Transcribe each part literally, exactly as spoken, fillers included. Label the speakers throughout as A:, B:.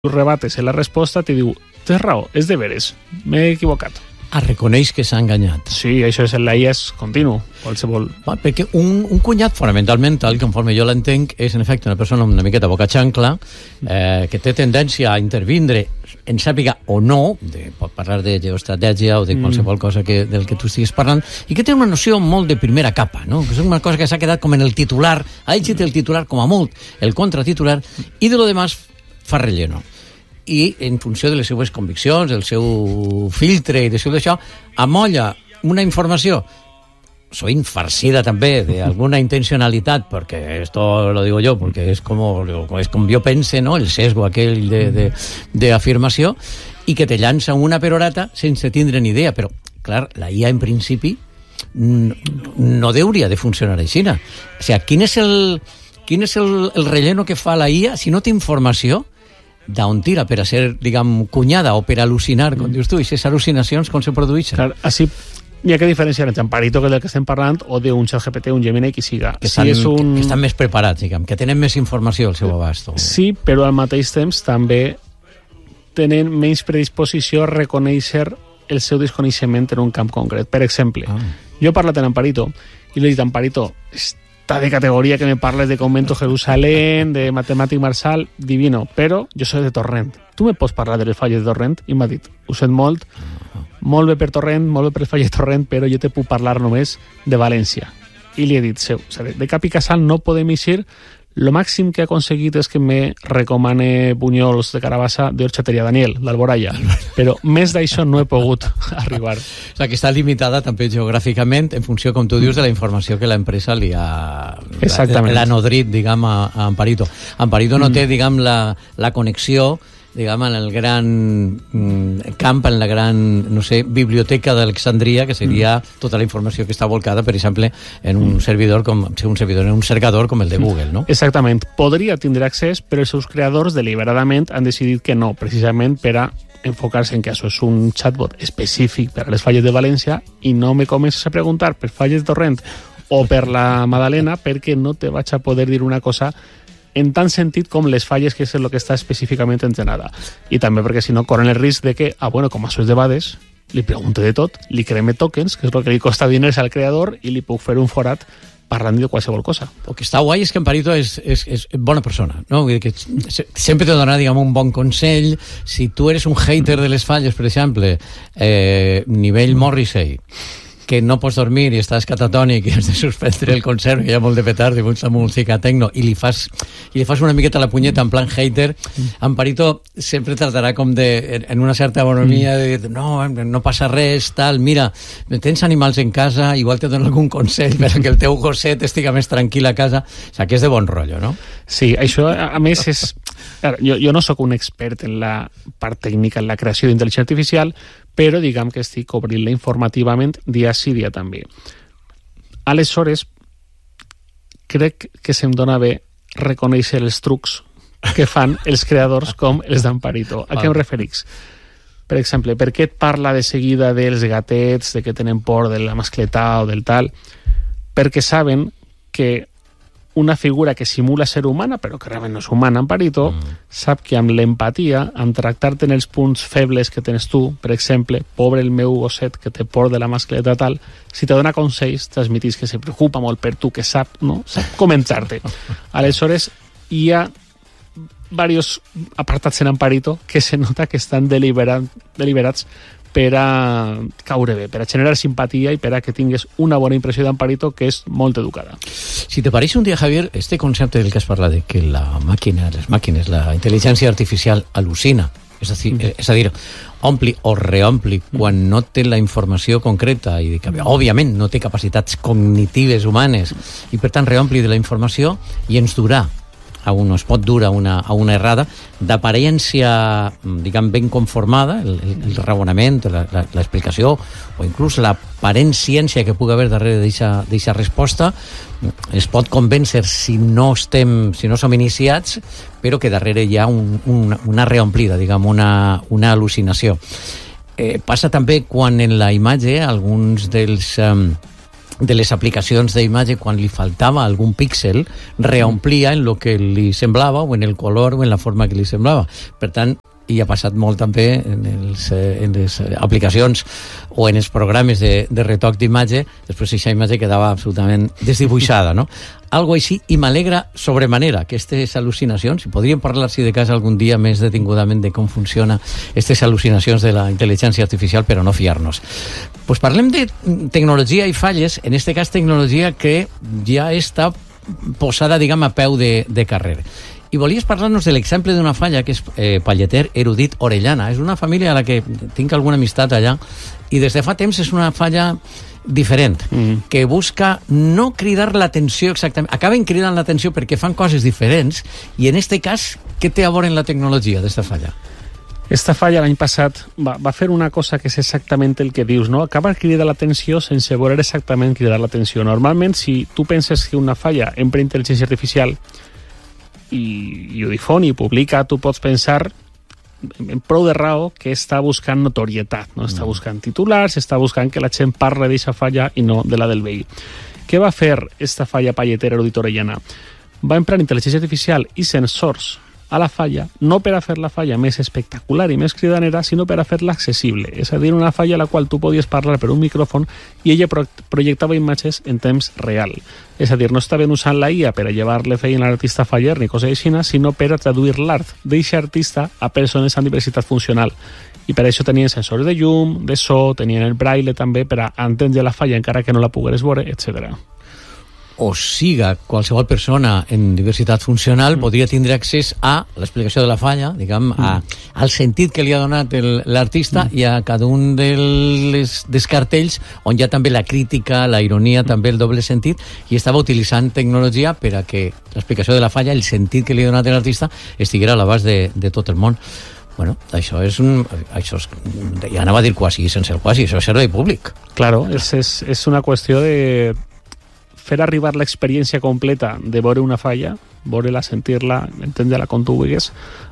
A: tu rebates en la resposta, te diu, tens raó, és de veres, m'he equivocat.
B: Ah, reconeix que s'ha enganyat.
A: Sí, això és en la I A és continu, qualsevol.
B: Va, perquè un, un cunyat fonamentalment, tal conforme jo l'entenc, és en efecte una persona una miqueta boca xancla, eh, que té tendència a intervindre, en sàpiga o no, de, pot parlar de geoestratègia o de qualsevol mm. cosa que, del que tu estiguis parlant, i que té una noció molt de primera capa, no? Que és una cosa que s'ha quedat com en el titular, ha llegit el titular com a molt, el contratitular, i de lo demás fa relleno. I en funció de les seues conviccions, del seu filtre i de seu d'això, amolla una informació sovint farcida també de alguna intencionalitat, perquè esto lo digo yo, porque es como, es com jo pense, ¿no? El sesgo aquell de, de, de afirmació, i que te llança una perorata sense tindre ni idea. Però, clar, la I A en principi no, no hauria de funcionar així. O sigui, quin és el, quin és el, el relleno que fa la I A si no té informació d'on tira per a ser, diguem, cunyada o per al·lucinar, com dius tu, i aquestes al·lucinacions com se produeixen?
A: Clar, així hi ha que diferenciar entre Amparito, que és del que estem parlant, o d'un ChatGPT, un Gemini, qui siga.
B: Que estan,
A: si és un...
B: que estan més preparats, diguem, que tenen més informació al seu abast. O...
A: Sí, però al mateix temps també tenen menys predisposició a reconèixer el seu desconeixement en un camp concret. Per exemple, ah. jo he parlat en Amparito i li he dit, Amparito, está de categoría que me parles de Convento Jerusalén, de Matemàtic Marçal, divino, però jo soy de Torrent. Tu me pots parlar de les falles de Torrent? I m'ha dit, ho sent molt, molt bé per Torrent, molt bé per les falles de Torrent, però jo te puc parlar només de València. I li he dit, seu, de cap i casal no podem eixir. Lo màxim que he aconseguit és que me recomane bunyols de carabassa d'Horxateria Daniel, d'Alboraya, però més d'això no he pogut arribar.
B: O sigui, que està limitada també geogràficament en funció, com tu dius, de la informació que l'empresa li ha... l'ha nodrit, diguem, a, a Amparito. Amparito no té, diguem, la, la connexió, diguem, en el gran mm, camp, en la gran, no sé, biblioteca d'Alexandria, que seria tota la informació que està volcada, per exemple, en un servidor com un servidor, en un cercador com el de Google, no?
A: Exactament. Podria tindre accés, però els seus creadors deliberadament han decidit que no, precisament per a enfocar-se en que això és un chatbot específic per a les falles de València i no me comences a preguntar per falles de Torrent o per la Madalena, perquè no te vaig a poder dir una cosa en tant sentit com les falles, que és el que està específicament entrenada. I també perquè, si no, corren el risc de que, ah, bueno, com això és de Bades, li pregunte de tot, li creme tokens, que és el que li costa diners al creador, i li puc fer un forat parlant de qualsevol cosa.
B: El que està guai és que Amparito és, és, és bona persona, no? Vull dir que sempre te donarà, diguem, un bon consell. Si tu eres un hater de les falles, per exemple, eh, nivell Morrissey, que no pots dormir i estàs catatònic i has de suspendre el concert, que hi ha molt de petard i molta música tecno, i li fas, i li fas una miqueta la punyeta en plan hater, Amparito sempre tratarà com de, en una certa bonomia, de dir, no, no passa res, tal, mira, tens animals en casa, igual te dono algun consell per a que el teu gosset estigui més tranquil a casa. O sigui, que és de bon rotllo, no?
A: Sí, això, a més, és... Jo, jo no sóc un expert en la part tècnica, en la creació d'intel·ligència artificial, però diguem que estic obrint-la informativament dia sí, dia també. Aleshores, crec que se'm dona bé reconèixer els trucs que fan els creadors com els d'Amparito. A què em referix? Per exemple, per què et parla de seguida dels gatets, de que tenen por de la mascletà o del tal? Perquè saben que una figura que simula ser humana, però que realment no és humana, Amparito, mm. sap que amb l'empatia, amb tractar-te en els punts febles que tens tu, per exemple, pobre el meu gosset que té por de la mascleta tal, si te dona consells, transmitís que se preocupa molt per tu, que sap, no? Sap comentar-te. Aleshores, hi ha diversos apartats en Amparito que se nota que estan deliberat, deliberats per a caure bé, per a generar simpatia i per a que tingues una bona impressió d'Amparito, que és molt educada.
B: Si te pareix un dia, Javier, este concepte del que has parlat, de que la màquina, les màquines, la intel·ligència artificial al·lucina, és a dir, mm. és a dir ompli o reompli mm. quan no té la informació concreta i que, òbviament, no té capacitats cognitives humanes i, per tant, reompli de la informació i ens durà a un, es pot dur a una, a una errada d'aparència, diguem, ben conformada, el, el raonament, l'explicació o inclús l'aparent ciència que pugui haver darrere d'aquesta resposta, es pot convèncer si no estem, si no som iniciats, però que darrere hi ha un, un, una reomplida, diguem, una, una al·lucinació. Eh, passa també quan en la imatge alguns dels... Eh, de les aplicacions d'imatge, quan li faltava algun píxel, reomplia en el que li semblava, o en el color, o en la forma que li semblava. Per tant, i ha passat molt també en, els, en les aplicacions o en els programes de, de retoc d'imatge, després aquesta imatge quedava absolutament desdibuixada, no? Algo així, i m'alegra sobremanera que aquestes al·lucinacions, i podríem parlar, si de cas, algun dia més detingudament de com funciona aquestes al·lucinacions de la intel·ligència artificial, però no fiar-nos. Pues parlem de tecnologia i falles, en este cas tecnologia que ja està posada, diguem, a peu de, de carrer. I volies parlar-nos de l'exemple d'una falla que és eh, Palleter Erudit Orellana. És una família a la que tinc alguna amistat allà i des de fa temps és una falla diferent, mm. que busca no cridar l'atenció exactament. Acaben cridant l'atenció perquè fan coses diferents i en este cas, què té a veure en la tecnologia d'esta falla?
A: Esta falla l'any passat va, va fer una cosa que és exactament el que dius, no? Acaba cridar l'atenció sense voler exactament cridar l'atenció. Normalment, si tu penses que una falla empra intel·ligència artificial i, i ho difon i publica, tu pots pensar en prou de raó que està buscant notorietat, no? Està buscant titulars, està buscant que la gent parli d'aquesta falla i no de la del veí. Què va fer esta falla Palleter Erudit Orellana? Va emprar intel·ligència artificial i sensors a la falla, no per a fer la falla més espectacular i més cridanera, sinó per a fer-la accessible. És a dir, una falla a la qual tu podies parlar per un micròfon i ella pro projectava imatges en temps real. És a dir, no estaven usant la I A per a llevar-le feina a l'artista faller ni cosa així, sinó per a traduir l'art d'aquest artista a persones amb diversitat funcional. I per això tenien sensors de llum, de so, tenien el braille també per a entendre la falla encara que no la pogueres veure, etcètera.
B: O siga, qualsevol persona en diversitat funcional mm. podria tindre accés a l'explicació de la falla, diguem, mm. a, al sentit que li ha donat l'artista mm. i a cada un dels, dels cartells on hi ha també la crítica, la ironia, mm. també el doble sentit, i estava utilitzant tecnologia per a que l'explicació de la falla, el sentit que li ha donat l'artista, estiguera a l'abast de, de tot el món. Bueno, això és un... Això és, ja anava a dir quasi, sense el quasi, això és servei públic.
A: Claro, és, és, és una qüestió de fer arribar l'experiència completa de veure una falla, veure-la, sentir-la, entendre-la com tu vulguis,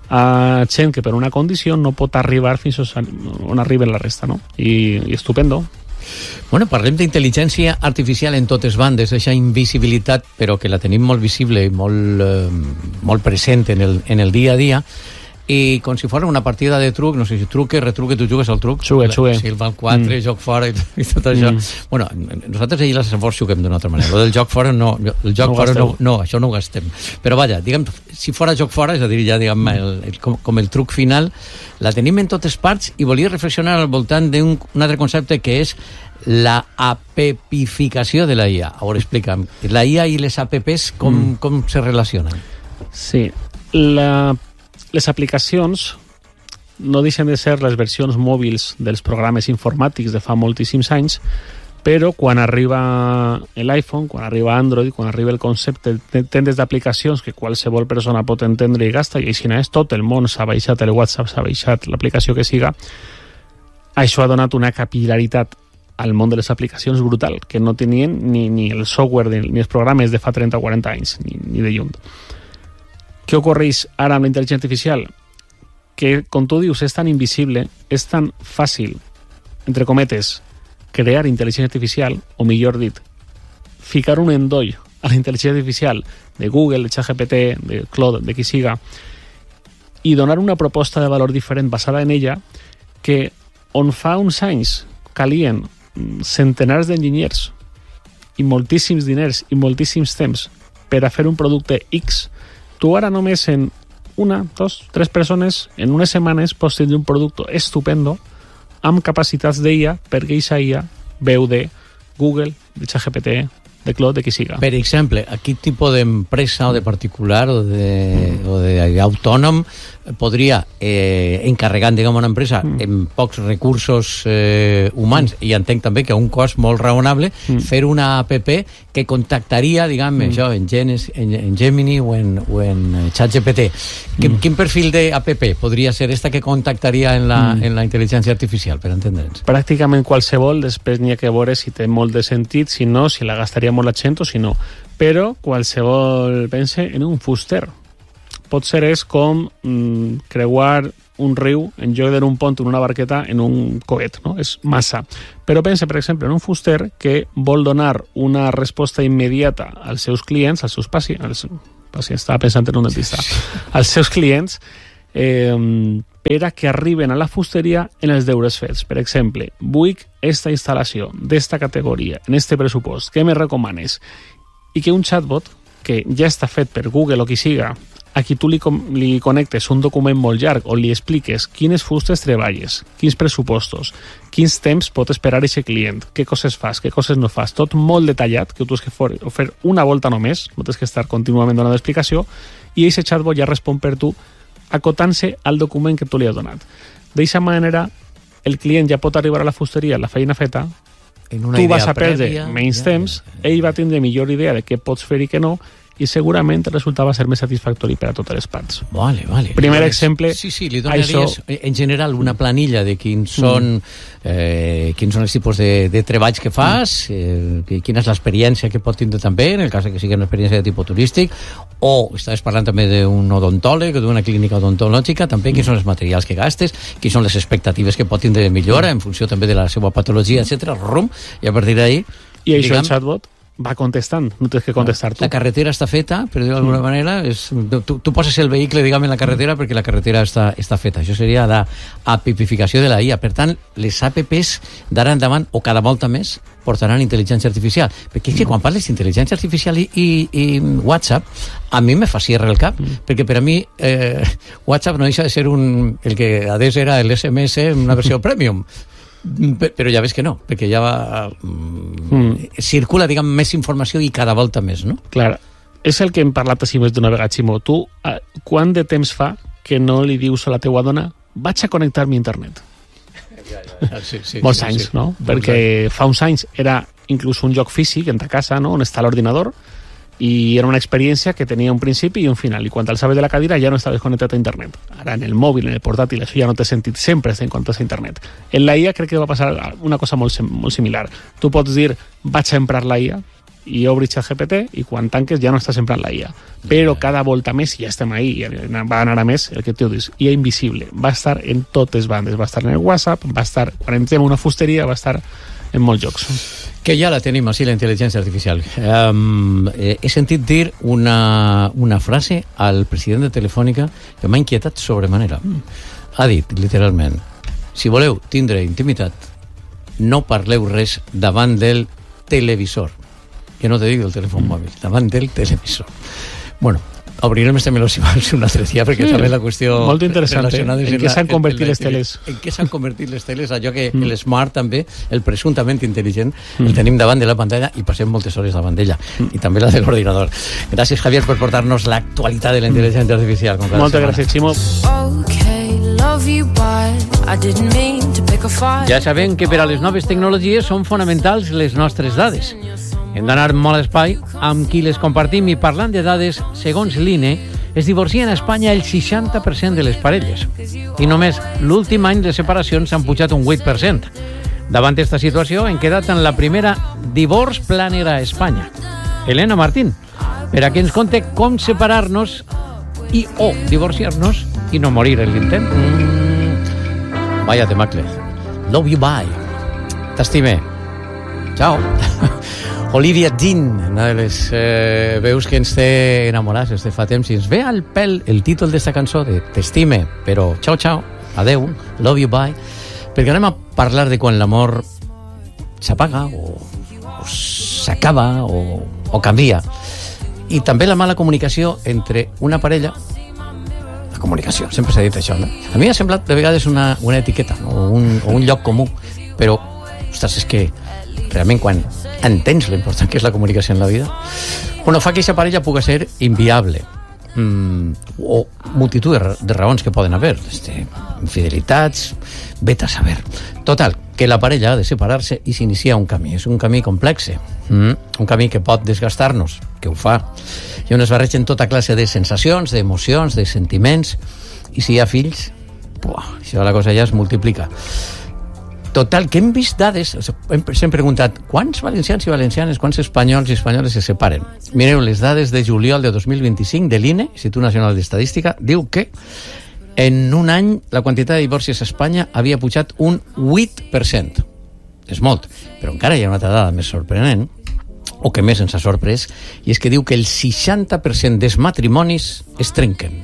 A: a gent que per una condició no pot arribar fins on arriba la resta, no? I, i estupendo.
B: Bueno, parlem d'intel·ligència artificial en totes bandes, aquesta invisibilitat, però que la tenim molt visible i molt, eh, molt present en el, en el dia a dia, i com si fos una partida de truc, no sé si truque, retruque, tu jugues al truc?
A: Xugue, xugue.
B: Si el val quatre, mm. joc fora i, i tot això. Mm. Bueno, nosaltres allà a l'Esforç juguem d'una altra manera. Lo del joc fora no, el joc no fora no, no, això no ho gastem. Però vaja, diguem, si fora joc fora, és a dir, ja diguem, el, el, com, com el truc final, la tenim en totes parts i volia reflexionar al voltant d'un un altre concepte que és la apepificació de la I A. A veure, explica'm, la I A i les apps com, mm. com se relacionen?
A: Sí, la les aplicacions no deixen de ser les versions mòbils dels programes informàtics de fa moltíssims anys, però quan arriba l'iPhone, quan arriba Android, quan arriba el concepte de tendes d'aplicacions que qualsevol persona pot entendre i gasta, i així és tot el món, s'ha baixat el WhatsApp, s'ha baixat l'aplicació que siga, això ha donat una capil·laritat al món de les aplicacions brutal, que no tenien ni, ni el software ni els programes de fa trenta o quaranta anys, ni, ni de lluny. Què ocorreix ara amb la intel·ligència artificial? Que, com tu dius, és tan invisible, és tan fàcil, entre cometes, crear intel·ligència artificial, o millor dit, ficar un endoll a la intel·ligència artificial de Google, de ChatGPT, de Claude, de qui siga, i donar una proposta de valor diferent basada en ella, que on fa uns anys calien centenars d'enginyers i moltíssims diners i moltíssims temps per a fer un producte X, tu ara només en una, dos, tres persones, en unes setmanes pots tenir un producte estupendo amb capacitats d'I A perquè aquesta I A veu de Google, de ChatGPT, de Claude, de qui siga.
B: Per exemple, a quin tipus d'empresa o de particular o de, o de autònom podria, eh, encarregant, diguem, una empresa mm. amb pocs recursos eh, humans, mm. i entenc també que a un cost molt raonable, mm. fer una app que contactaria, diguem, mm. això, en, Genes, en, en Gemini o en, o en ChatGPT. Quin, mm. quin perfil d'app podria ser esta que contactaria en la, mm. en la intel·ligència artificial, per entendre'ns?
A: Pràcticament qualsevol, després n'hi ha que veure si té molt de sentit, si no, si la gastaria molt la gent o si no. Però qualsevol pense en un fuster. Pot ser és com mm, creuar un riu en lloc d'un pont, en una barqueta, en un coet, no? És massa. Però pensa, per exemple, en un fuster que vol donar una resposta immediata als seus clients, als seus pacients, als pacients, estava pensant en un dentista, als seus clients, eh, per a que arriben a la fusteria en els deures fets. Per exemple, vull esta instal·lació d'esta categoria, en este pressupost, què me recomanes? I que un chatbot, que ja està fet per Google o qui siga, a qui tu li, li connectes un document molt llarg on li expliques quines fustes treballes, quins pressupostos, quins temps pot esperar aquest client, què coses fas, què coses no fas, tot molt detallat, que tu has que fer una volta només, no tens que estar contínuament donant explicació, i aquest chatbot ja respon per tu acotant-se al document que tu li has donat. D'aquesta manera, el client ja pot arribar a la fusteria, la feina feta, tu vas a perdre menys temps, ell va tindre millor idea de què pots fer i què no, i segurament el resultat va ser més satisfactori per a totes les parts.
B: Vale, vale.
A: Primer exemple...
B: Sí, sí, li donaries, això... en general, una planilla de quins són, mm. eh, quins són els tipus de, de treballs que fas, eh, quina és l'experiència que pot tindre també, en el cas que sigui una experiència de tipus turístic, o estaves parlant també d'un odontòleg o d'una clínica odontològica, també quins són els materials que gastes, quins són les expectatives que pot tindre de millora en funció també de la seva patologia, etcètera. Rum, i a partir d'ahí...
A: I això diguem, el chatbot va contestant, no tens que contestar tu.
B: La carretera està feta, per dir d'alguna mm. manera, és, tu, tu poses el vehicle, diguem, en la carretera perquè la carretera està, està feta. Això seria la apipificació de la I A. Per tant, les apps d'ara endavant, o cada volta més, portaran intel·ligència artificial. Perquè és que quan parles d'intel·ligència artificial i, i, i WhatsApp, a mi me fa cierre el cap, mm. perquè per a mi eh, WhatsApp no deixa de ser un, el que adés era el S M S en una versió premium. Però ja ves que no, perquè ja va mm. circula, diguem, més informació i cada volta més, no?
A: Clar, és el que hem parlat així més d'una vegada, Ximo. Tu, eh, quant de temps fa que no li dius a la teua dona vaig a connectar-me a internet? Ja, ja, ja. Sí, sí, molts sí, anys, sí. No? Molts perquè anys. Fa uns anys era inclús un lloc físic en ta casa, no? On està l'ordinador, i era una experiència que tenia un principi i un final, i quan t'alçaves de la cadira ja no estaves connectat a internet. Ara en el mòbil, en el portàtil, això ja no té sentit, sempre estem connectats a internet. En la I A crec que va passar una cosa molt, molt similar. Tu pots dir, vaig a emprar la I A, i obri ChatGPT, i quan tanques ja no estàs emprant la I A. Però cada volta més ja estem ahí, va anar a més el que tu dius. I és invisible, va estar en totes bandes, va estar en el WhatsApp, va estar, quan entrem a una fusteria, va estar en molts jocs.
B: Que ja la tenim així, la intel·ligència artificial. Um, eh, he sentit dir una, una frase al president de Telefònica que m'ha inquietat sobremanera. Ha dit, literalment, si voleu tindre intimitat, no parleu res davant del televisor. Que no te dic del telèfon mòbil, davant del televisor. Bueno, obrirem este meló si vols un altre dia, perquè sí, també la qüestió...
A: Molt interessant, eh? En què s'han convertit les teles?
B: En què s'han convertit les teles? Allò que mm. el smart també, el presumptament intel·ligent, mm. el tenim davant de la pantalla i passem moltes hores davant d'ella. Mm. I també la de l'ordinador. Gràcies, Javier, per portar-nos l'actualitat de la intel·ligència artificial.
A: Moltes gràcies, Ximo.
B: Ja sabem que per a les noves tecnologies són fonamentals les nostres dades. Hem d'anar molt a espai amb qui les compartim, i parlant de dades, segons l'I N E, es divorcien a Espanya el seixanta per cent de les parelles. I només l'últim any les separacions s'han pujat un vuit per cent. Davant d'esta situació hem quedat en la primera Divorce Planner a Espanya, Elena Martín, per a que ens conte com separar-nos i o divorciar-nos i no morir en l'intent. Mm. Vaya temacle. Love you, bye. T'estime. Ciao. Olivia Dean, una de les eh, veus que ens té enamorats des de fa temps, i ens ve al pèl el títol d'esta cançó de T'estime, però ciao, ciao, adeu, love you, bye, perquè anem a parlar de quan l'amor s'apaga o, o s'acaba o, o canvia, i també la mala comunicació entre una parella. La comunicació, sempre s'ha dit això, no? A mi m'ha semblat de vegades una, una etiqueta, no? o, un, o un lloc comú, però, ostres, és que realment quan entens l'important que és la comunicació en la vida, bueno, fa que aquesta parella pugui ser inviable, mm, o multitud de, de raons que poden haver, este, infidelitats, vet a saber. Total, que la parella ha de separar-se i s'inicia un camí. És un camí complex, mm, un camí que pot desgastar-nos, que ho fa, i on es barregen tota classe de sensacions, d'emocions, de sentiments, i si hi ha fills, buah, això la cosa ja es multiplica. Total, que hem vist dades, s'hem preguntat quants valencians i valencianes, quants espanyols i espanyoles se separen. Mireu, les dades de juliol de dos mil vint-i-cinc de l'I N E, Institut Nacional d'Estadística, diu que En un any, la quantitat de divorcis a Espanya havia pujat un vuit per cent. És molt, però encara hi ha una altra dada més sorprenent, o que més ens ha sorprès, i és que diu que el seixanta per cent dels matrimonis es trenquen.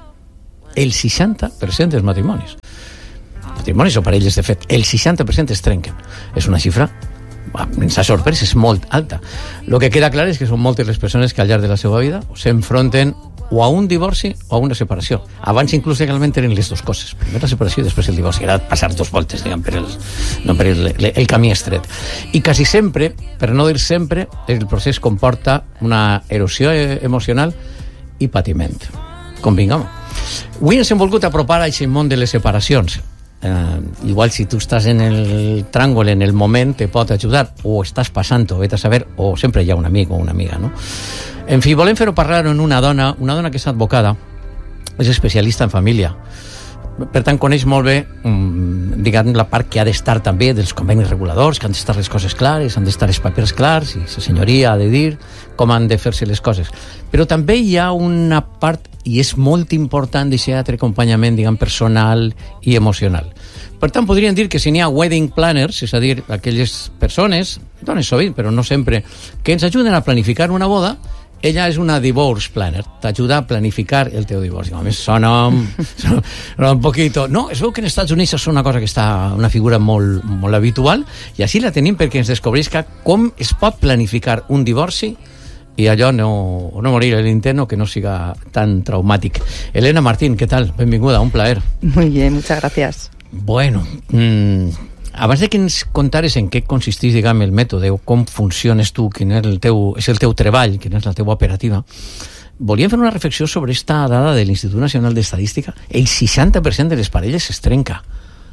B: El seixanta per cent dels matrimonis. Matrimonis o parelles, de fet, el seixanta per cent es trenquen. És una xifra, ens ha sorprès, és molt alta. El que queda clar és que són moltes les persones que al llarg de la seva vida s'enfronten o a un divorci o a una separació. Abans inclús legalment eren les dues coses. Primer la separació i després el divorci. Era passar dos voltes, diguem, per el, no per el, el camí estret. I quasi sempre, per no dir sempre, el procés comporta una erosió emocional i patiment. Convingam. Avui ens hem volgut apropar a aquest món de les separacions. Uh, igual si tu estàs en el tràngol en el moment te pot ajudar, o estàs passant-ho, vet a saber, o sempre hi ha un amic o una amiga, no? En fi, volem fer-ho parlar amb una dona, una dona que és advocada, és especialista en família, per tant coneix molt bé um, diguem, la part que ha d'estar també dels convenis reguladors, que han d'estar les coses clares, han d'estar els papers clars, i la senyoria ha de dir com han de fer-se les coses. Però també hi ha una part, i és molt important, d'aquest altre acompanyament, diguem, personal i emocional. Per tant, podríem dir que si n'hi ha wedding planners, és a dir, aquelles persones, dones sovint, però no sempre, que ens ajuden a planificar una boda, ella és una divorce planner, t'ajuda a planificar el teu divorci. A més, sona, sona un poquito... No, es veu que en Estats Units és una cosa que està, una figura molt, molt habitual, i així la tenim perquè ens descobrisca com es pot planificar un divorci i allò no, no morir a l'intent o que no siga tan traumàtic. Elena Martín, ¿qué tal? Benvinguda, un plaer.
C: Muy bien, muchas gracias.
B: Bueno, mmm, abans de que ens contares en què consisteix, diguem, el mètode o com funciones tu, quin és el teu, és el teu treball, quina és la teua operativa, volíem fer una reflexió sobre esta dada de l'Institut Nacional d'Estadística. El seixanta per cent de les parelles es trenca.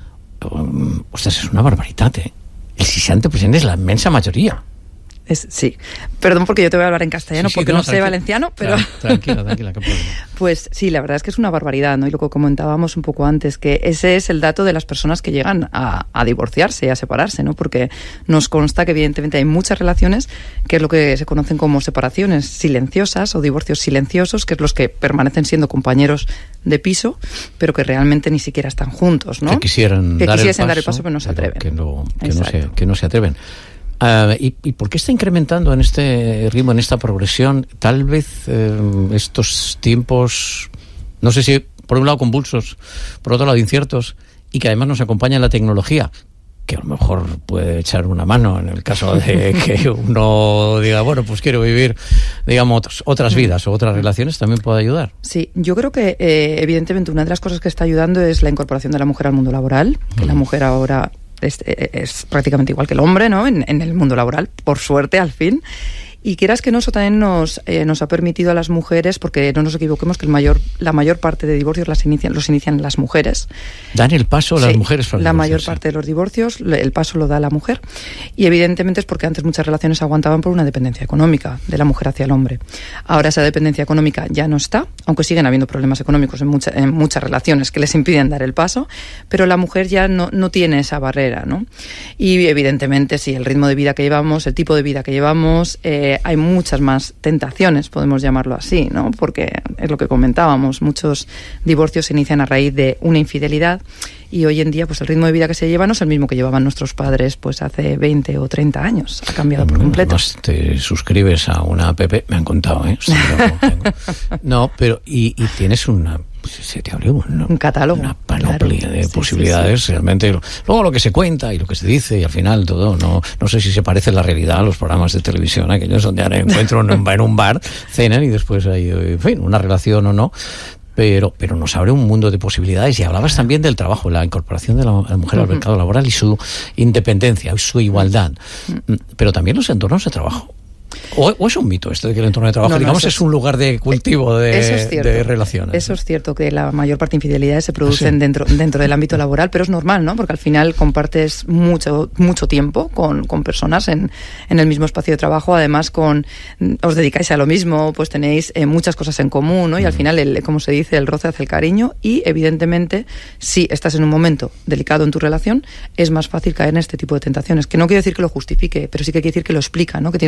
B: Um, ostres, és una barbaritat, eh? El seixanta per cent és la immensa majoria.
C: Es, sí, perdón porque yo te voy a hablar en castellano, sí, sí, porque no, no sé valenciano, pero...
B: Claro, tranquila, tranquila, qué problema.
C: Pues sí, la verdad es que es una barbaridad, ¿no? Y lo que comentábamos un poco antes, que ese es el dato de las personas que llegan a, a divorciarse y a separarse, ¿no? Porque nos consta que evidentemente hay muchas relaciones que es lo que se conocen como separaciones silenciosas o divorcios silenciosos, que es los que permanecen siendo compañeros de piso, pero que realmente ni siquiera están juntos, ¿no?
B: Que quisieran
C: que
B: dar,
C: quisiesen
B: el paso,
C: dar el paso, pero no se atreven.
B: Que no, que no, se, que no se atreven. Uh, ¿y, ¿Y por qué está incrementando en este ritmo, en esta progresión? Tal vez eh, estos tiempos, no sé si por un lado convulsos, por otro lado inciertos, y que además nos acompaña la tecnología, que a lo mejor puede echar una mano en el caso de que uno diga, bueno, pues quiero vivir, digamos, otras vidas o otras relaciones, también puede ayudar.
C: Sí, yo creo que eh, evidentemente una de las cosas que está ayudando es la incorporación de la mujer al mundo laboral, que mm. la mujer ahora... Es, es prácticamente igual que el hombre, ¿no? En, en el mundo laboral, por suerte, al fin. Y quieras que no, eso también nos, eh, nos ha permitido a las mujeres, porque no nos equivoquemos que el mayor, la mayor parte de divorcios las inician, los inician las mujeres.
B: Dan el paso a las
C: sí,
B: mujeres para
C: la mayor parte de los divorcios, el paso lo da la mujer. Y evidentemente es porque antes muchas relaciones aguantaban por una dependencia económica de la mujer hacia el hombre. Ahora esa dependencia económica ya no está, aunque siguen habiendo problemas económicos en, mucha, en muchas relaciones que les impiden dar el paso, pero la mujer ya no, no tiene esa barrera, ¿no? Y evidentemente sí, el ritmo de vida que llevamos, el tipo de vida que llevamos, eh, hay muchas más tentaciones, podemos llamarlo así, ¿no? Porque es lo que comentábamos, muchos divorcios se inician a raíz de una infidelidad y hoy en día pues el ritmo de vida que se lleva no es el mismo que llevaban nuestros padres pues hace veinte o treinta años, ha cambiado por completo.
B: Además, te suscribes a una app, me han contado, ¿eh? Sí, no, no, pero y, y tienes una... se te abre un,
C: un catálogo,
B: una panoplia
C: claro,
B: de
C: sí,
B: posibilidades, sí, sí. Realmente. Luego lo que se cuenta y lo que se dice y al final todo, no, no sé si se parece la realidad a los programas de televisión, aquellos donde ahora encuentro en, en un bar, cenan y después hay, en fin, una relación o no. Pero, pero nos abre un mundo de posibilidades. Y hablabas también del trabajo, la incorporación de la, la mujer uh-huh. al mercado laboral y su independencia, y su igualdad. Uh-huh. Pero también los entornos de trabajo. ¿O, ¿O es un mito esto de que el entorno de trabajo, no, no, digamos, es, es un lugar de cultivo de, es de relaciones?
C: Eso es cierto, que la mayor parte de infidelidades se producen ¿sí? dentro, dentro del ámbito laboral, pero es normal, ¿no? Porque al final compartes mucho, mucho tiempo con, con personas en, en el mismo espacio de trabajo, además con os dedicáis a lo mismo, pues tenéis eh, muchas cosas en común, ¿no? Y al final, el, como se dice, el roce hace el cariño y, evidentemente, si estás en un momento delicado en tu relación, es más fácil caer en este tipo de tentaciones, que no quiero decir que lo justifique, pero sí que quiere decir que lo explica, ¿no? Que tienes muchas más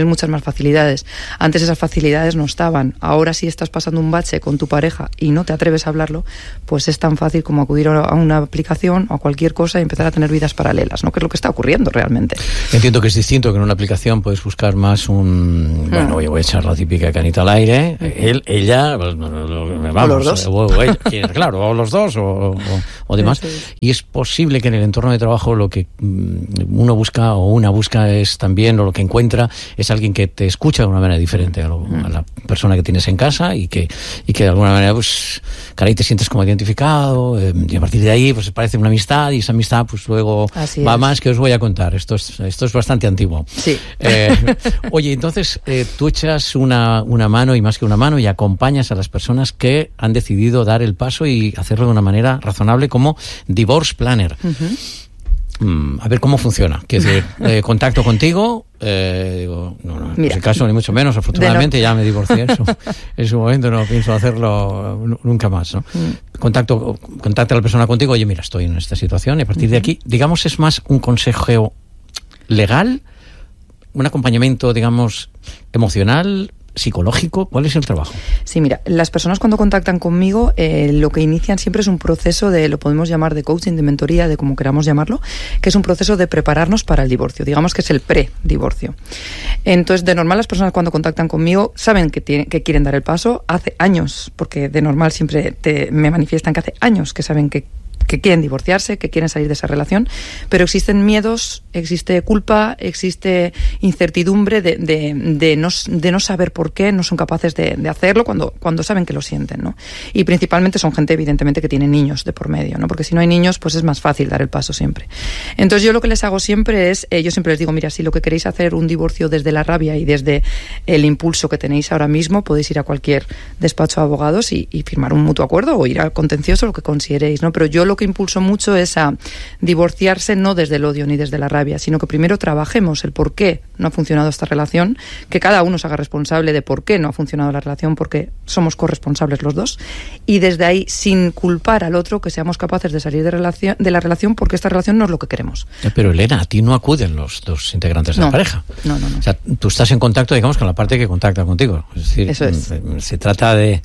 C: facilidades. Antes esas facilidades no estaban. Ahora si estás pasando un bache con tu pareja y no te atreves a hablarlo, pues es tan fácil como acudir a una aplicación o a cualquier cosa y empezar a tener vidas paralelas, ¿no? Que es lo que está ocurriendo realmente.
B: Entiendo que es distinto, que en una aplicación puedes buscar más un... Mm. Bueno, yo voy a echar la típica canita al aire. Mm. Él, ella... Vamos,
C: o los dos.
B: O, o ella, claro, o los dos o, o, o demás. Sí, sí. Y es posible que en el entorno de trabajo lo que uno busca o una busca es también, o lo que encuentra es alguien que te escucha de una manera diferente a, lo, a la persona que tienes en casa y que, y que de alguna manera, pues, caray, te sientes como identificado, eh, y a partir de ahí, pues parece una amistad, y esa amistad, pues luego Así va es. Más, que os voy a contar. Esto es, esto es bastante antiguo.
C: Sí.
B: Eh, oye, entonces, eh, tú echas una, una mano, y más que una mano, y acompañas a las personas que han decidido dar el paso y hacerlo de una manera razonable como Divorce Planner. Uh-huh. Mm, a ver cómo funciona. Quiero decir, eh, contacto contigo, eh, digo, no, no, en ese caso ni mucho menos, afortunadamente no. Ya me divorcié eso. En su momento no pienso hacerlo nunca más, ¿no? Mm. Contacto, contacta a la persona contigo, oye, mira, estoy en esta situación, y a partir uh-huh. de aquí, digamos, es más un consejo legal, un acompañamiento, digamos, emocional, psicológico. ¿Cuál es el trabajo?
C: Sí, mira, las personas cuando contactan conmigo, eh, lo que inician siempre es un proceso de, lo podemos llamar de coaching, de mentoría, de como queramos llamarlo, que es un proceso de prepararnos para el divorcio, digamos que es el pre-divorcio. Entonces, de normal, las personas cuando contactan conmigo saben que, tienen, que quieren dar el paso hace años, porque de normal siempre te, me manifiestan que hace años que saben que que quieren divorciarse, que quieren salir de esa relación, pero existen miedos, existe culpa, existe incertidumbre de, de, de, no, de no saber por qué no son capaces de, de hacerlo cuando, cuando saben que lo sienten, ¿no? Y principalmente son gente, evidentemente, que tiene niños de por medio, ¿no? Porque si no hay niños, pues es más fácil dar el paso siempre. Entonces yo lo que les hago siempre es, eh, yo siempre les digo, mira, si lo que queréis hacer un divorcio desde la rabia y desde el impulso que tenéis ahora mismo, podéis ir a cualquier despacho de abogados y, y firmar un mutuo acuerdo o ir al contencioso, lo que consideréis, ¿no? Pero yo lo que impulso mucho es a divorciarse no desde el odio ni desde la rabia, sino que primero trabajemos el por qué no ha funcionado esta relación, que cada uno se haga responsable de por qué no ha funcionado la relación, porque somos corresponsables los dos, y desde ahí, sin culpar al otro, que seamos capaces de salir de, relación, de la relación, porque esta relación no es lo que queremos.
B: Pero Elena, a ti no acuden los dos integrantes de
C: no,
B: la pareja.
C: No, no, no.
B: O sea, tú estás en contacto, digamos, con la parte que contacta contigo. Es decir,
C: Eso es.
B: Se trata de...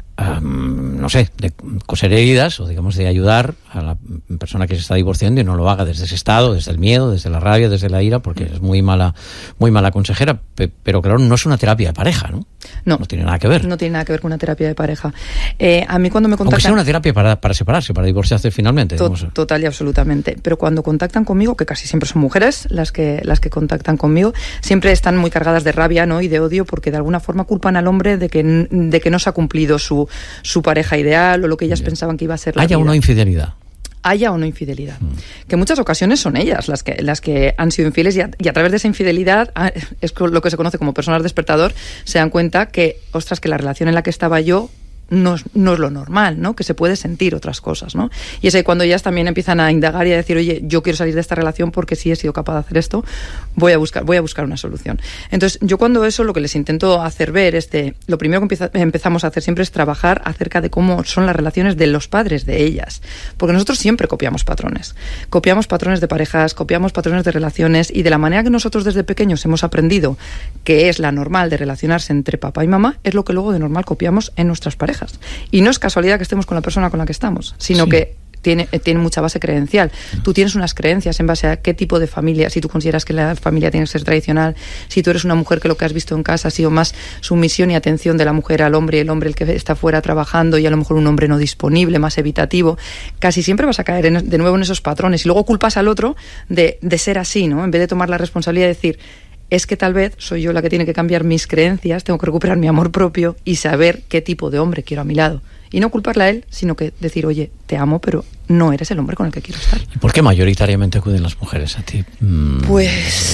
B: Um, no sé, de coser heridas, o digamos de ayudar a la persona que se está divorciando, y no lo haga desde ese estado, desde el miedo, desde la rabia, desde la ira, porque es muy mala, muy mala consejera, pe- pero claro, no es una terapia de pareja, ¿no?
C: No.
B: No tiene nada que ver.
C: No tiene nada que ver con una terapia de pareja. Eh, a mí cuando me contactan...
B: Aunque sea una terapia para, para separarse, para divorciarse finalmente.
C: To- total y absolutamente. Pero cuando contactan conmigo, que casi siempre son mujeres las que, las que contactan conmigo, siempre están muy cargadas de rabia, ¿no? Y de odio, porque de alguna forma culpan al hombre de que, de que no se ha cumplido su, su pareja ideal, o lo que ellas Bien. pensaban que iba a ser la
B: Haya
C: vida.
B: una infidelidad.
C: Haya o no infidelidad. Mm. Que en muchas ocasiones son ellas las que, las que han sido infieles, y a, y a través de esa infidelidad, es lo que se conoce como personas despertador, se dan cuenta que, ostras, que la relación en la que estaba yo no es, no es lo normal, ¿no? Que se puede sentir otras cosas, ¿no? Y es ahí cuando ellas también empiezan a indagar y a decir, oye, yo quiero salir de esta relación porque si he sido capaz de hacer esto, voy a buscar, voy a buscar una solución. Entonces, yo cuando eso lo que les intento hacer ver es de, lo primero que empieza, empezamos a hacer siempre es trabajar acerca de cómo son las relaciones de los padres de ellas. Porque nosotros siempre copiamos patrones. Copiamos patrones de parejas, copiamos patrones de relaciones, y de la manera que nosotros desde pequeños hemos aprendido que es la normal de relacionarse entre papá y mamá, es lo que luego de normal copiamos en nuestras parejas. Y no es casualidad que estemos con la persona con la que estamos, sino sí. que tiene, tiene mucha base creencial. Tú tienes unas creencias en base a qué tipo de familia, si tú consideras que la familia tiene que ser tradicional, si tú eres una mujer que lo que has visto en casa ha sido más sumisión y atención de la mujer al hombre, y el hombre el que está fuera trabajando, y a lo mejor un hombre no disponible, más evitativo, casi siempre vas a caer en, de nuevo en esos patrones, y luego culpas al otro de, de ser así, ¿no? En vez de tomar la responsabilidad de decir, es que tal vez soy yo la que tiene que cambiar mis creencias, tengo que recuperar mi amor propio y saber qué tipo de hombre quiero a mi lado. Y no culparla a él, sino que decir, oye, te amo, pero no eres el hombre con el que quiero estar.
B: ¿Y por qué mayoritariamente acuden las mujeres a ti? Mm,
C: pues...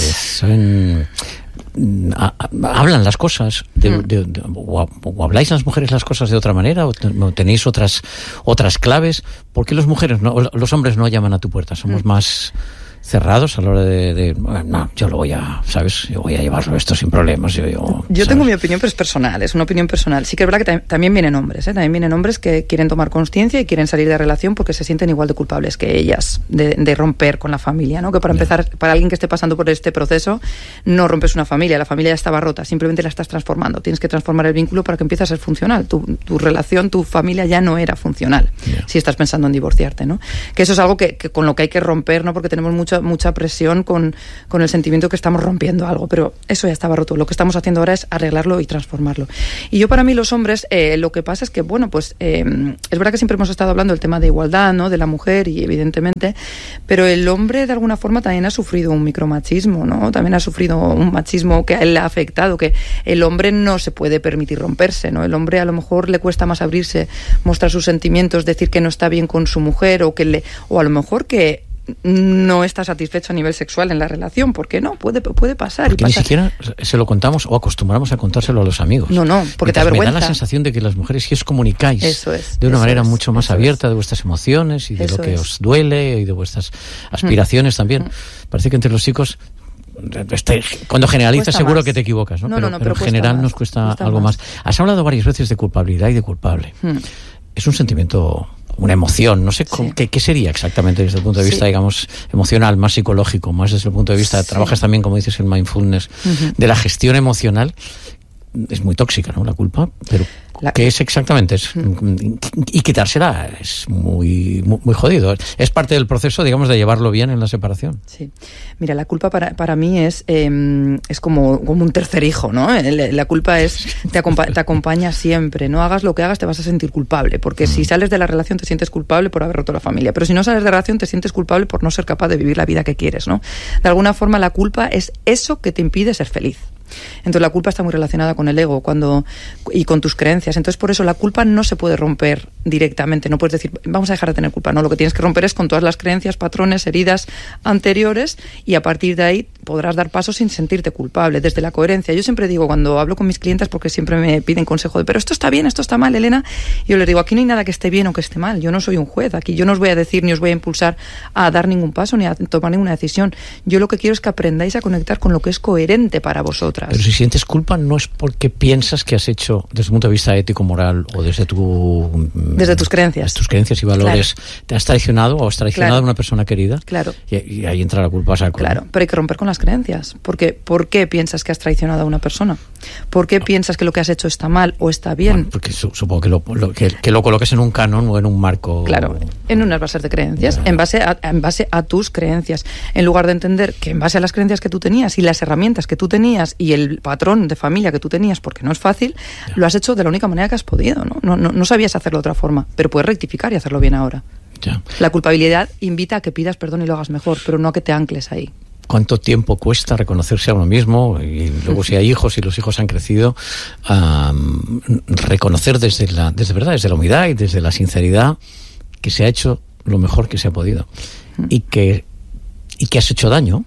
B: Son... ¿Hablan las cosas de, mm. de, de, o, o habláis las mujeres las cosas de otra manera, o, te, o tenéis otras otras claves? ¿Por qué las mujeres no, los hombres no llaman a tu puerta? Somos mm. más cerrados a la hora de, de no, yo lo voy a, ¿sabes? Yo voy a llevarlo esto sin problemas. Yo, yo,
C: yo tengo mi opinión, pero es personal, es una opinión personal. Sí que es verdad que tam- también vienen hombres, ¿eh? También vienen hombres que quieren tomar consciencia y quieren salir de relación porque se sienten igual de culpables que ellas de, de romper con la familia, ¿no? Que para empezar, para alguien que esté pasando por este proceso, no rompes una familia, la familia ya estaba rota, simplemente la estás transformando. Tienes que transformar el vínculo para que empiece a ser funcional. Tu, tu relación, tu familia ya no era funcional, yeah. si estás pensando en divorciarte, ¿no? Que eso es algo que, que con lo que hay que romper, ¿no? Porque tenemos mucha, mucha presión con, con el sentimiento que estamos rompiendo algo, pero eso ya estaba roto. Lo que estamos haciendo ahora es arreglarlo y transformarlo. Y yo, para mí, los hombres, eh, lo que pasa es que, bueno, pues eh, es verdad que siempre hemos estado hablando del tema de igualdad, ¿no? De la mujer, y evidentemente, pero el hombre de alguna forma también ha sufrido un micromachismo, ¿no? También ha sufrido un machismo que a él le ha afectado, que el hombre no se puede permitir romperse, ¿no? El hombre a lo mejor le cuesta más abrirse, mostrar sus sentimientos, decir que no está bien con su mujer, o que le, o a lo mejor que no está satisfecho a nivel sexual en la relación. ¿Por qué no? Puede, puede pasar.
B: Porque
C: y
B: ni
C: pasa.
B: siquiera se lo contamos o acostumbramos a contárselo a los amigos.
C: No, no, porque
B: Entonces,
C: te da vergüenza.
B: me da la sensación de que las mujeres, si os comunicáis
C: eso es,
B: de una
C: eso
B: manera
C: es,
B: mucho más abierta
C: es.
B: de vuestras emociones y de
C: eso
B: lo que
C: es.
B: os duele y de vuestras aspiraciones mm. también. Mm. Parece que entre los chicos, cuando generalizas cuesta seguro más. Que te equivocas, ¿no?
C: no,
B: pero,
C: no, no,
B: pero, pero en general más. Nos cuesta, cuesta algo más. más. Has hablado varias veces de culpabilidad y de culpable. Mm. Es un sentimiento, una emoción, no sé sí. qué, qué sería exactamente desde el punto de vista, sí. digamos, emocional, más psicológico, más desde el punto de vista, sí. trabajas también, como dices, en mindfulness, uh-huh. de la gestión emocional. Es muy tóxica, ¿no? La culpa, pero la... ¿qué es exactamente? Es, mm. Y quitársela es muy, muy, muy jodido. Es parte del proceso, digamos, de llevarlo bien en la separación.
C: Sí. Mira, la culpa para, para mí es, eh, es como, como un tercer hijo, ¿no? La culpa es, te, acompa- te acompaña siempre, ¿no? Hagas lo que hagas, te vas a sentir culpable, porque mm. si sales de la relación te sientes culpable por haber roto la familia, pero si no sales de la relación te sientes culpable por no ser capaz de vivir la vida que quieres, ¿no? De alguna forma la culpa es eso que te impide ser feliz. Entonces la culpa está muy relacionada con el ego cuando y con tus creencias. Entonces por eso la culpa no se puede romper directamente. No puedes decir, vamos a dejar de tener culpa. No, lo que tienes que romper es con todas las creencias, patrones, heridas anteriores, y a partir de ahí podrás dar pasos sin sentirte culpable, desde la coherencia. Yo siempre digo, cuando hablo con mis clientes, porque siempre me piden consejo de, pero esto está bien, esto está mal, Elena, yo les digo, aquí no hay nada que esté bien o que esté mal. Yo no soy un juez. Aquí yo no os voy a decir ni os voy a impulsar a dar ningún paso ni a tomar ninguna decisión. Yo lo que quiero es que aprendáis a conectar con lo que es coherente para vosotras.
B: Pero si sientes culpa no es porque piensas que has hecho, desde el punto de vista ético-moral o desde tu...
C: Desde tus creencias.
B: Tus creencias y valores. Claro. ¿Te has traicionado o has traicionado claro. a una persona querida?
C: Claro.
B: Y, y ahí entra la culpa a saco.
C: Claro, pero hay que romper con las creencias. Porque, ¿por qué piensas que has traicionado a una persona? ¿Por qué no. piensas que lo que has hecho está mal o está bien?
B: Bueno, porque su, supongo que lo, lo, que, que lo coloques en un canon o en un marco...
C: Claro, en unas bases de creencias, claro. en, base a, en base a tus creencias. En lugar de entender que en base a las creencias que tú tenías y las herramientas que tú tenías y el patrón de familia que tú tenías, porque no es fácil, ya. lo has hecho de la única manera que has podido, ¿no? No, no, no sabías hacerlo de otra forma, pero puedes rectificar y hacerlo bien ahora.
B: Ya.
C: La culpabilidad invita a que pidas perdón y lo hagas mejor, pero no a que te ancles ahí.
B: ¿Cuánto tiempo cuesta reconocerse a uno mismo? Y luego si hay hijos y los hijos han crecido, um, reconocer desde la, desde verdad, desde la humildad y desde la sinceridad que se ha hecho lo mejor que se ha podido y que, y que has hecho daño.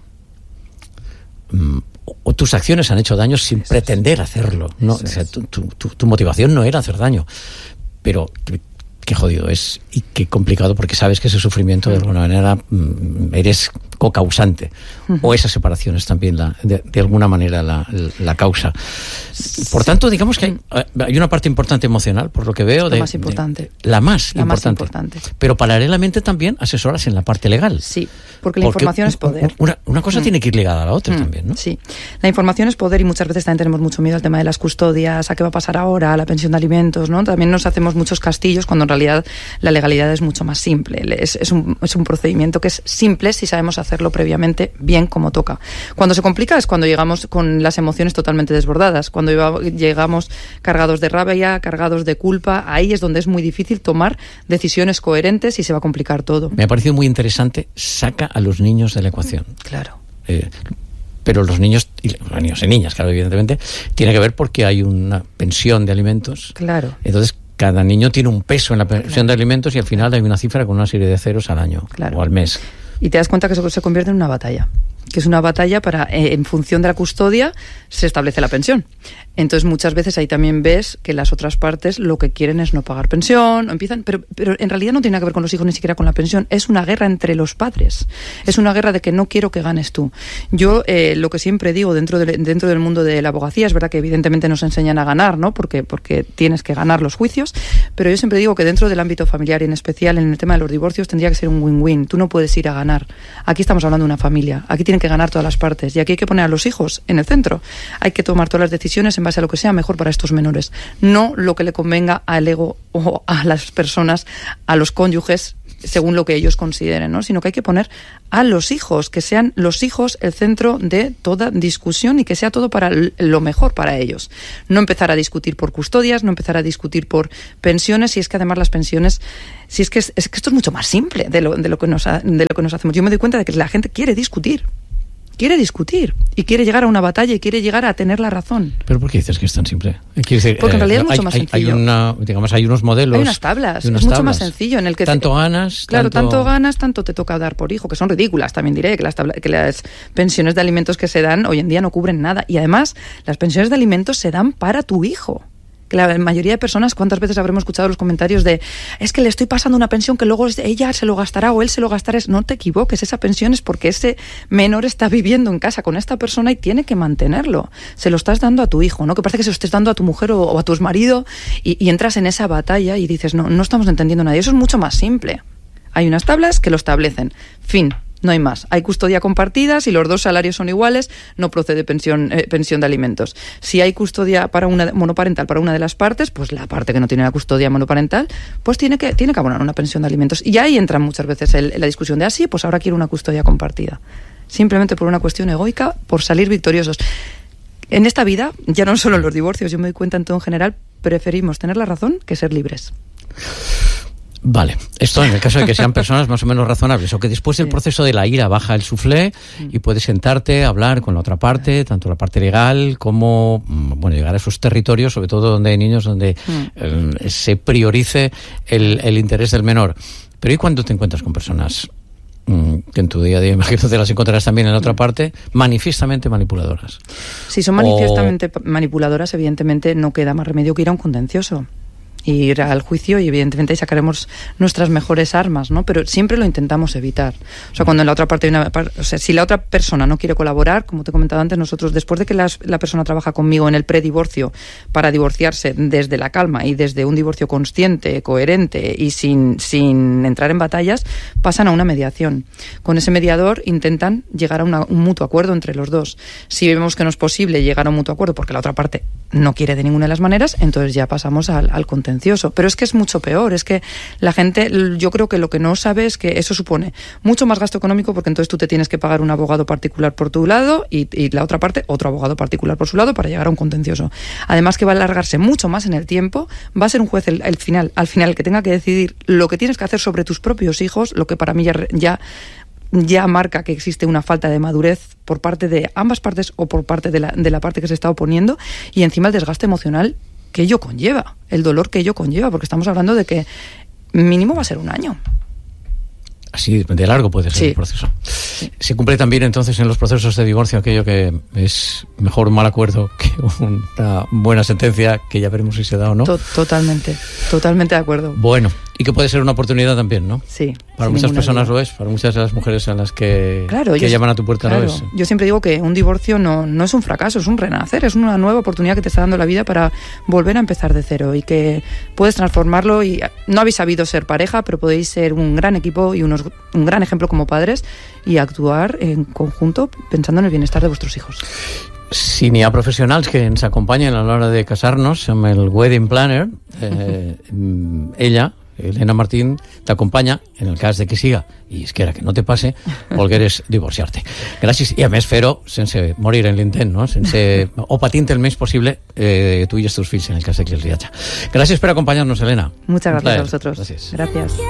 B: Um, o tus acciones han hecho daño sin Eso pretender es. hacerlo, ¿no? O sea, tu, tu, tu, tu motivación no era hacer daño, pero qué jodido es y qué complicado, porque sabes que ese sufrimiento de alguna manera eres cocausante, uh-huh. o esa separación es también la, de, de alguna manera la, la causa. Por tanto, digamos que hay, hay una parte importante emocional, por lo que veo.
C: La
B: de,
C: más importante.
B: De, la más,
C: la
B: importante.
C: más importante.
B: Pero paralelamente también asesoras en la parte legal.
C: Sí, porque la porque información es poder.
B: Una, una cosa mm. tiene que ir ligada a la otra mm. también, ¿no?
C: Sí, la información es poder y muchas veces también tenemos mucho miedo al tema de las custodias, a qué va a pasar ahora, a la pensión de alimentos, ¿no? También nos hacemos muchos castillos cuando en realidad la legalidad es mucho más simple. Es, es, un, es un procedimiento que es simple si sabemos hacerlo previamente bien como toca. Cuando se complica es cuando llegamos con las emociones totalmente desbordadas, cuando llegamos cargados de rabia, cargados de culpa, ahí es donde es muy difícil tomar decisiones coherentes y se va a complicar todo.
B: Me ha parecido muy interesante, saca a los niños de la ecuación.
C: Claro.
B: Eh, pero los niños, y los niños y niñas, claro, evidentemente, tiene que ver porque hay una pensión de alimentos.
C: Claro.
B: Entonces, cada niño tiene un peso en la pensión claro. de alimentos y al final hay una cifra con una serie de ceros al año claro. o al mes.
C: Y te das cuenta que eso se convierte en una batalla, que es una batalla para, eh, en función de la custodia, se establece la pensión. Entonces muchas veces ahí también ves que las otras partes lo que quieren es no pagar pensión, empiezan, pero, pero en realidad no tiene nada que ver con los hijos ni siquiera con la pensión, es una guerra entre los padres, es una guerra de que no quiero que ganes tú. Yo eh, lo que siempre digo dentro, de, dentro del mundo de la abogacía, es verdad que evidentemente nos enseñan a ganar, ¿no? Porque, porque tienes que ganar los juicios, pero yo siempre digo que dentro del ámbito familiar y en especial en el tema de los divorcios tendría que ser un win-win, tú no puedes ir a ganar. Aquí estamos hablando de una familia, aquí tienen que ganar todas las partes y aquí hay que poner a los hijos en el centro, hay que tomar todas las decisiones en base a lo que sea mejor para estos menores, no lo que le convenga al ego o a las personas, a los cónyuges, según lo que ellos consideren, ¿no? Sino que hay que poner a los hijos, que sean los hijos el centro de toda discusión y que sea todo para lo mejor para ellos. No empezar a discutir por custodias, no empezar a discutir por pensiones, y es que además las pensiones, si es que es, es que esto es mucho más simple de lo, de lo que nos ha, de lo que nos hacemos. Yo me doy cuenta de que la gente quiere discutir. Quiere discutir y quiere llegar a una batalla y quiere llegar a tener la razón.
B: ¿Pero por qué dices que es tan simple? Decir,
C: Porque en realidad
B: eh,
C: es mucho
B: hay,
C: más
B: hay,
C: sencillo.
B: Hay, una, digamos, hay unos modelos.
C: Hay unas tablas.
B: Unas
C: es mucho
B: tablas.
C: más sencillo. En el que
B: tanto
C: te,
B: ganas.
C: Claro,
B: tanto...
C: tanto ganas, tanto te toca dar por hijo, que son ridículas, también diré, que las, tabla, que las pensiones de alimentos que se dan hoy en día no cubren nada. Y además, las pensiones de alimentos se dan para tu hijo. Que la mayoría de personas, ¿cuántas veces habremos escuchado los comentarios de es que le estoy pasando una pensión que luego ella se lo gastará o él se lo gastará? No te equivoques, esa pensión es porque ese menor está viviendo en casa con esta persona y tiene que mantenerlo. Se lo estás dando a tu hijo, ¿no? Que parece que se lo estés dando a tu mujer o, o a tu marido y, y entras en esa batalla y dices, no, no estamos entendiendo nada. Y eso es mucho más simple. Hay unas tablas que lo establecen. Fin. No hay más. Hay custodia compartida, si los dos salarios son iguales, no procede pensión, eh, pensión de alimentos. Si hay custodia para una monoparental para una de las partes, pues la parte que no tiene la custodia monoparental, pues tiene que, tiene que abonar una pensión de alimentos. Y ahí entra muchas veces el, la discusión de, ah, sí, pues ahora quiero una custodia compartida. Simplemente por una cuestión egoica, por salir victoriosos. En esta vida, ya no solo en los divorcios, yo me doy cuenta en todo en general, preferimos tener la razón que ser libres.
B: Vale, esto en el caso de que sean personas más o menos razonables, o que después del
C: sí.
B: proceso de la ira baja el suflé y puedes sentarte a hablar con la otra parte, tanto la parte legal como, bueno, llegar a esos territorios, sobre todo donde hay niños, donde mm. eh, se priorice el, el interés del menor. Pero ¿y cuando te encuentras con personas mm, que en tu día a día, imagino que te las encontrarás también en la otra parte, manifiestamente manipuladoras?
C: Si son manifiestamente o... manipuladoras, evidentemente no queda más remedio que ir a un contencioso. Ir al juicio y evidentemente ahí sacaremos nuestras mejores armas, ¿no? Pero siempre lo intentamos evitar. O sea, cuando en la otra parte hay una, o sea, si la otra persona no quiere colaborar, como te he comentado antes, nosotros después de que las, la persona trabaja conmigo en el predivorcio para divorciarse desde la calma y desde un divorcio consciente, coherente y sin, sin entrar en batallas, pasan a una mediación. Con ese mediador intentan llegar a una, un mutuo acuerdo entre los dos. Si vemos que no es posible llegar a un mutuo acuerdo porque la otra parte no quiere de ninguna de las maneras, entonces ya pasamos al, al contencioso. Pero es que es mucho peor, es que la gente, yo creo que lo que no sabe es que eso supone mucho más gasto económico, porque entonces tú te tienes que pagar un abogado particular por tu lado y, y la otra parte otro abogado particular por su lado para llegar a un contencioso. Además que va a alargarse mucho más en el tiempo, va a ser un juez el, el final, al final el que tenga que decidir lo que tienes que hacer sobre tus propios hijos, lo que para mí ya, ya ya marca que existe una falta de madurez por parte de ambas partes o por parte de la, de la parte que se está oponiendo, y encima el desgaste emocional que ello conlleva, el dolor que ello conlleva, porque estamos hablando de que mínimo va a ser un año.
B: Así de largo puede ser sí. el proceso. Sí. Se cumple también entonces en los procesos de divorcio aquello que es mejor un mal acuerdo que una buena sentencia, que ya veremos si se da o no.
C: Totalmente, totalmente de acuerdo.
B: Bueno, y que puede ser una oportunidad también, ¿no?
C: Sí.
B: Para muchas personas duda. Lo es, para muchas de las mujeres a las que,
C: claro,
B: que
C: yo,
B: llaman a tu puerta
C: claro.
B: lo es.
C: Yo siempre digo que un divorcio no, no es un fracaso, es un renacer, es una nueva oportunidad que te está dando la vida para volver a empezar de cero y que puedes transformarlo. Y no habéis sabido ser pareja, pero podéis ser un gran equipo y unos, un gran ejemplo como padres y actuar en conjunto pensando en el bienestar de vuestros hijos.
B: Si n'hi ha professionals que ens acompanyen a l'hora de casar-nos amb el Wedding Planner, eh, ella, Elena Martín, t'acompanya en el cas de que siga, i és que era que no te passe, volgueres divorciar-te. Gràcies, i a més fer-ho sense morir en l'intent, no? Sense, o patint el més possible eh, tu i els teus fills en el cas de que els viatja. Gràcies per acompanyar-nos, Elena.
C: Muchas gracias a vosotros.
B: Gracias.
C: Gracias.